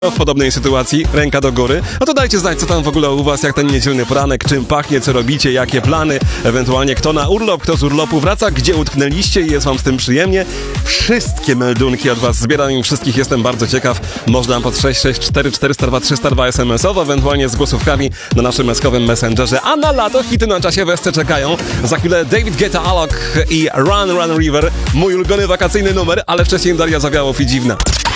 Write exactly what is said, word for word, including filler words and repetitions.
w podobnej sytuacji, ręka do góry, no to dajcie znać, co tam w ogóle u was, jak ten niedzielny poranek, czym pachnie, co robicie, jakie plany, ewentualnie kto na urlop, kto z urlopu wraca, gdzie utknęliście i jest wam z tym przyjemnie. Wszystkie meldunki od was zbieram i wszystkich jestem bardzo ciekaw. Można pod sześć sześć cztery cztery zero dwa trzysta dwa es em esowo, ewentualnie z głosówkami na naszym meskowym messengerze. A na lato hity na czasie Wesce czekają. Za chwilę David Guetta, Alok i Run Run River, mój ulubiony wakacyjny numer, ale wcześniej Daria Zawiałow i Dziwna.